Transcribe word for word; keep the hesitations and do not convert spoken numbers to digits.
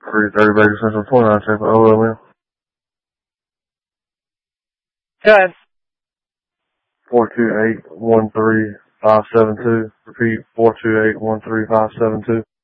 three thirty Baker Central, twenty-nine check for O M. Go ahead. four two eight, one three five seven two. Repeat, four two eight, one three five seven two.